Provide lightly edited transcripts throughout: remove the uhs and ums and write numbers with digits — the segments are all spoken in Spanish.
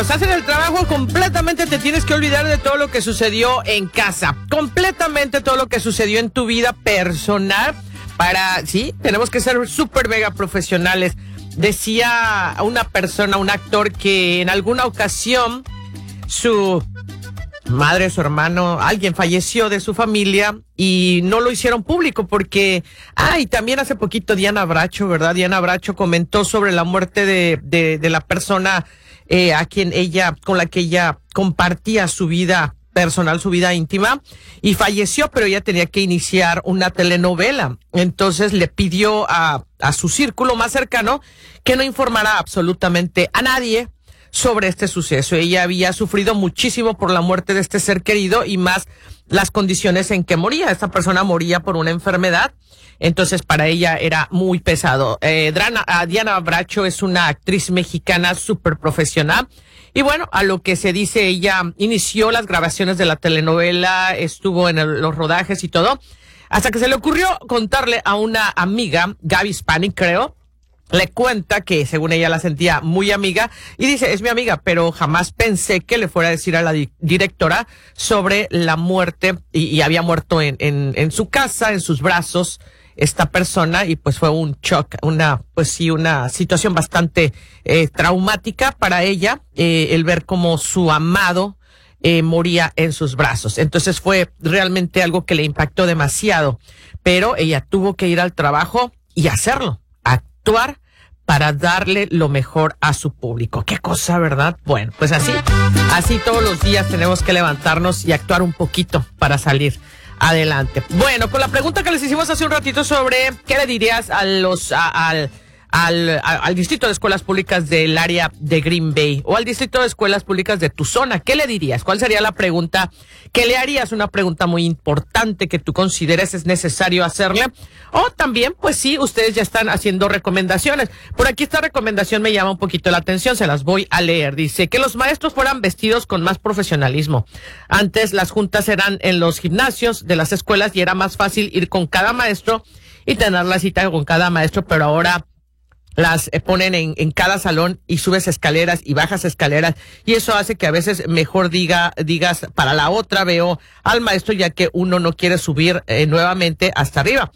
Estás en el trabajo, completamente te tienes que olvidar de todo lo que sucedió en casa, completamente todo lo que sucedió en tu vida personal. Sí, tenemos que ser súper mega profesionales. Decía una persona, un actor, que en alguna ocasión su madre, su hermano, alguien falleció de su familia y no lo hicieron público porque, y también hace poquito Diana Bracho, ¿verdad? Diana Bracho comentó sobre la muerte de la persona con la que ella compartía su vida personal, su vida íntima, y falleció, pero ella tenía que iniciar una telenovela. Entonces le pidió a su círculo más cercano que no informara absolutamente a nadie sobre este suceso. Ella había sufrido muchísimo por la muerte de este ser querido y más las condiciones en que moría. Esta persona moría por una enfermedad, entonces para ella era muy pesado. Diana Bracho es una actriz mexicana súper profesional y bueno, a lo que se dice, ella inició las grabaciones de la telenovela, estuvo en los rodajes y todo, hasta que se le ocurrió contarle a una amiga, Gaby Spanik, creo. Le cuenta que según ella la sentía muy amiga y dice, es mi amiga, pero jamás pensé que le fuera a decir a la directora sobre la muerte y había muerto en su casa, en sus brazos, esta persona, y pues fue un shock, una situación bastante traumática para ella, el ver cómo su amado moría en sus brazos. Entonces fue realmente algo que le impactó demasiado, pero ella tuvo que ir al trabajo y hacerlo, actuar para darle lo mejor a su público. Qué cosa, ¿verdad? Bueno, pues así todos los días tenemos que levantarnos y actuar un poquito para salir adelante. Bueno, con la pregunta que les hicimos hace un ratito sobre qué le dirías al distrito de escuelas públicas del área de Green Bay o al distrito de escuelas públicas de tu zona, ¿qué le dirías? ¿Cuál sería la pregunta que le harías? Una pregunta muy importante que tú consideres es necesario hacerle. O también, pues sí, ustedes ya están haciendo recomendaciones. Por aquí esta recomendación me llama un poquito la atención, se las voy a leer. Dice que los maestros fueran vestidos con más profesionalismo. Antes las juntas eran en los gimnasios de las escuelas y era más fácil ir con cada maestro y tener la cita con cada maestro, pero ahora las ponen en cada salón y subes escaleras y bajas escaleras y eso hace que a veces mejor digas para la otra veo al maestro, ya que uno no quiere subir nuevamente hasta arriba.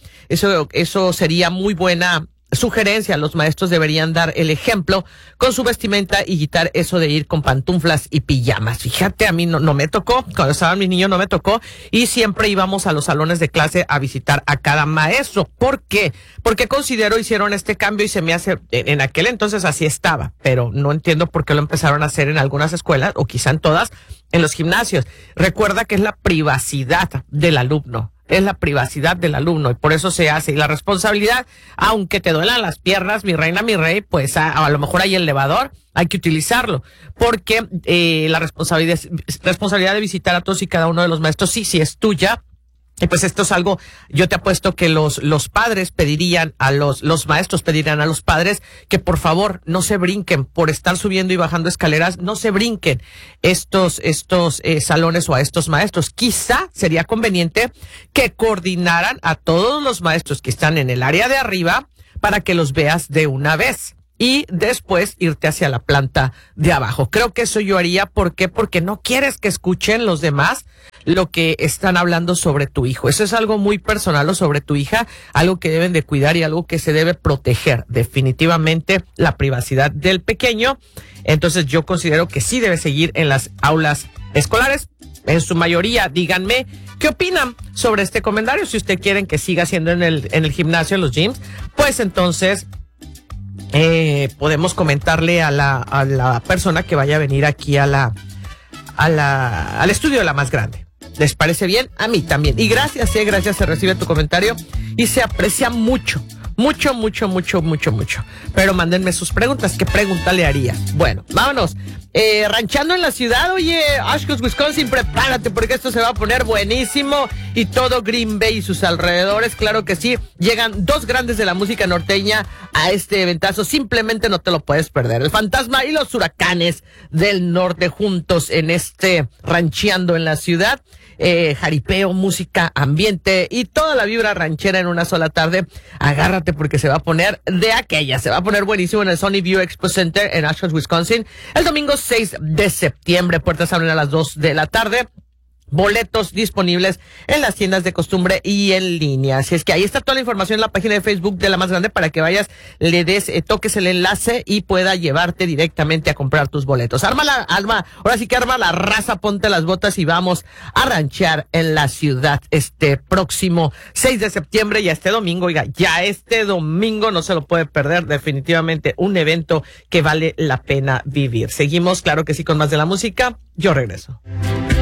Eso sería muy buena sugerencia. Los maestros deberían dar el ejemplo con su vestimenta y quitar eso de ir con pantuflas y pijamas. Fíjate, a mí no me tocó, cuando estaban mis niños no me tocó y siempre íbamos a los salones de clase a visitar a cada maestro. ¿Por qué? Porque considero hicieron este cambio y se me hace, en aquel entonces así estaba, pero no entiendo por qué lo empezaron a hacer en algunas escuelas o quizá en todas, en los gimnasios. Recuerda que es la privacidad del alumno. Es la privacidad del alumno y por eso se hace. Y la responsabilidad, aunque te duelan las piernas, mi reina, mi rey, pues a lo mejor hay elevador, hay que utilizarlo. Porque la responsabilidad de visitar a todos y cada uno de los maestros, sí es tuya. Y pues esto es algo, yo te apuesto que los padres pedirían los maestros pedirían a los padres que por favor no se brinquen por estar subiendo y bajando escaleras, no se brinquen estos salones o a estos maestros. Quizá sería conveniente que coordinaran a todos los maestros que están en el área de arriba para que los veas de una vez y después irte hacia la planta de abajo. Creo que eso yo haría. ¿Por qué? Porque no quieres que escuchen los demás lo que están hablando sobre tu hijo. Eso es algo muy personal o sobre tu hija, algo que deben de cuidar y algo que se debe proteger. Definitivamente la privacidad del pequeño. Entonces yo considero que sí debe seguir en las aulas escolares. En su mayoría, díganme qué opinan sobre este comentario. Si ustedes quieren que siga siendo en el gimnasio, en los gyms, pues entonces podemos comentarle a la persona que vaya a venir aquí al estudio de la más grande. ¿Les parece bien? A mí también. Y gracias, se recibe tu comentario y se aprecia mucho. Mucho. Pero mándenme sus preguntas. ¿Qué pregunta le harías? Bueno, vámonos. Ranchando en la ciudad, oye, Oshkosh, Wisconsin, prepárate porque esto se va a poner buenísimo. Y todo Green Bay y sus alrededores, claro que sí. Llegan dos grandes de la música norteña a este eventazo. Simplemente no te lo puedes perder. El Fantasma y los Huracanes del Norte juntos en este Rancheando en la ciudad. jaripeo, música, ambiente y toda la vibra ranchera en una sola tarde. Agárrate porque se va a poner de aquella. Se va a poner buenísimo en el Sony View Expo Center en Ashland, Wisconsin. El domingo 6 de septiembre. Puertas abren a las 2 de la tarde. Boletos disponibles en las tiendas de costumbre y en línea. Así es que ahí está toda la información en la página de Facebook de La Más Grande para que vayas, le des, toques el enlace y pueda llevarte directamente a comprar tus boletos. Ahora sí que arma la raza, ponte las botas y vamos a ranchear en la ciudad este próximo 6 de septiembre y este domingo. Oiga, ya este domingo no se lo puede perder, definitivamente un evento que vale la pena vivir. Seguimos, claro que sí, con más de la música. Yo regreso.